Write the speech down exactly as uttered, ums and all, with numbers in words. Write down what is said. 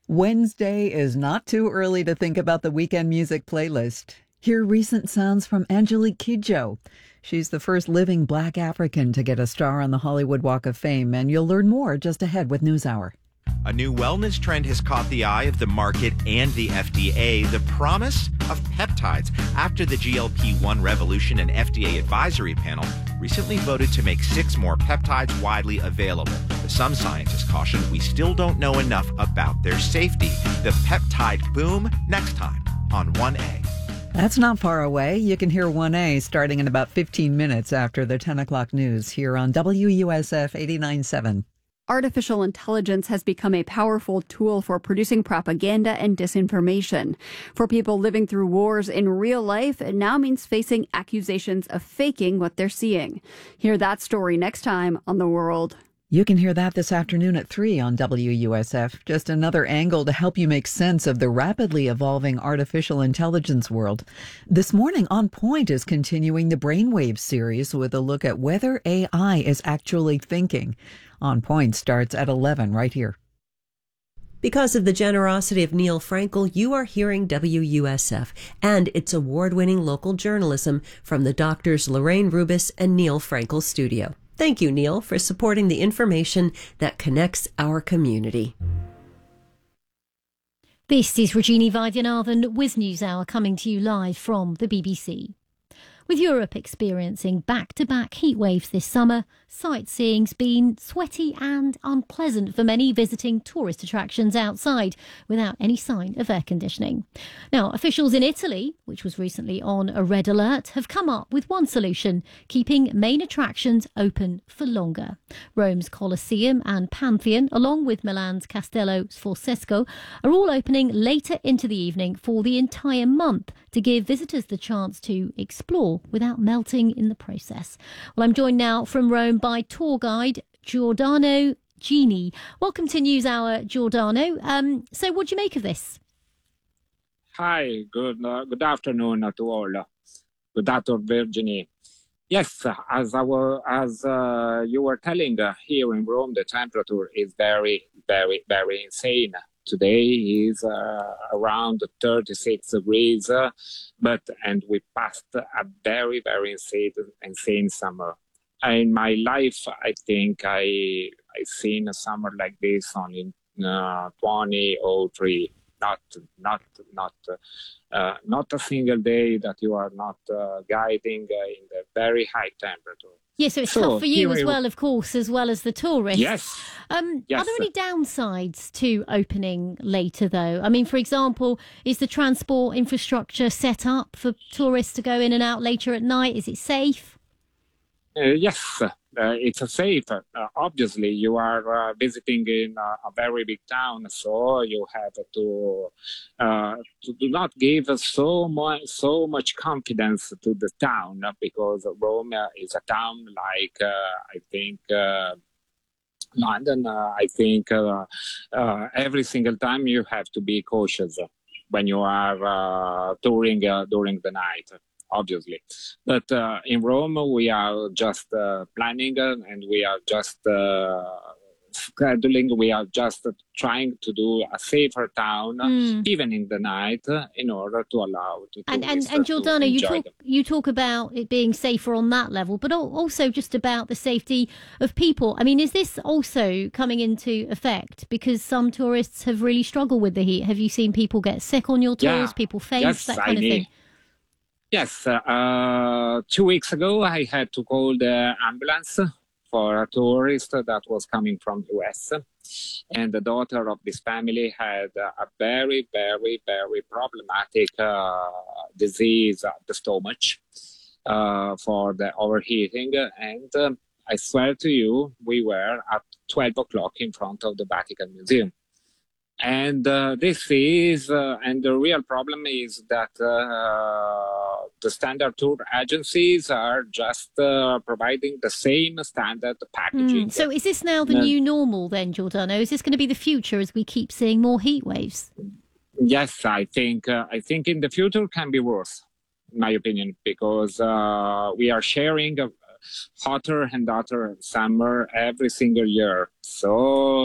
Wednesday is not too early to think about the weekend music playlist. Hear recent sounds from Angelique Kidjo. She's the first living Black African to get a star on the Hollywood Walk of Fame, and you'll learn more just ahead with NewsHour. A new wellness trend has caught the eye of the market and the F D A, the promise of peptides. After the G L P one revolution, an F D A advisory panel recently voted to make six more peptides widely available. But some scientists caution we still don't know enough about their safety. The peptide boom next time on one A. That's not far away. You can hear one A starting in about fifteen minutes after the ten o'clock news here on W U S F eighty-nine point seven. Artificial intelligence has become a powerful tool for producing propaganda and disinformation. For people living through wars in real life, it now means facing accusations of faking what they're seeing. Hear that story next time on The World. You can hear that this afternoon at three on W U S F. Just another angle to help you make sense of the rapidly evolving artificial intelligence world. This morning, On Point is continuing the Brainwave series with a look at whether A I is actually thinking. On Point starts at eleven right here. Because of the generosity of Neil Frankel, you are hearing W U S F and its award-winning local journalism from the doctors Lorraine Rubis and Neil Frankel studio. Thank you, Neil, for supporting the information that connects our community. This is Regina Vaidyanathan with NewsHour coming to you live from the B B C. With Europe experiencing back-to-back heat waves this summer, sightseeing's been sweaty and unpleasant for many visiting tourist attractions outside without any sign of air conditioning. Now, officials in Italy, which was recently on a red alert, have come up with one solution, keeping main attractions open for longer. Rome's Colosseum and Pantheon, along with Milan's Castello Sforzesco, are all opening later into the evening for the entire month to give visitors the chance to explore without melting in the process. Well, I'm joined now from Rome by tour guide Giordano Gini. Welcome to NewsHour, Giordano. Um, so what do you make of this? Hi, good uh, good afternoon to all. Good afternoon, Virginie. Yes, as our as uh, you were telling, uh, here in Rome, the temperature is very, very, very insane. Today is uh, around thirty-six degrees, uh, but and we passed a very, very insane, insane summer. In my life, I think I I seen a summer like this only in uh, twenty oh three. Not not not uh, not a single day that you are not uh, guiding uh, in the very high temperature. Yeah, so it's so tough for you as we... well, of course, as well as the tourists. Yes. Um, yes. Are there any downsides to opening later, though? I mean, for example, is the transport infrastructure set up for tourists to go in and out later at night? Is it safe? Uh, yes, uh, it's a safe. Uh, obviously, you are uh, visiting in a, a very big town, so you have to uh, to do not give so much so much confidence to the town, because Rome is a town like uh, I think. Uh, London, uh, I think uh, uh, every single time you have to be cautious when you are uh, touring uh, during the night. Obviously, but uh, in Rome we are just uh, planning uh, and we are just uh, scheduling. We are just uh, trying to do a safer town, Mm. even in the night, uh, in order to allow to And and, tourists, and uh, to Giordano, you enjoy talk them. you talk about it being safer on that level, but al- also just about the safety of people. I mean, is this also coming into effect because some tourists have really struggled with the heat? Have you seen people get sick on your tours? Yeah. People faint, Yes, that I kind of need- thing? Yes, uh, uh, two weeks ago I had to call the ambulance for a tourist that was coming from U S, and the daughter of this family had a very, very, very problematic uh, disease of the stomach uh, for the overheating, and um, I swear to you, we were at twelve o'clock in front of the Vatican Museum. And uh, this is, uh, and the real problem is that uh, the standard tour agencies are just uh, providing the same standard packaging. Mm. So is this now the No. new normal then, Giordano? Is this going to be the future as we keep seeing more heat waves? Yes, I think uh, I think in the future can be worse, in my opinion, because uh, we are sharing a hotter and hotter summer every single year. So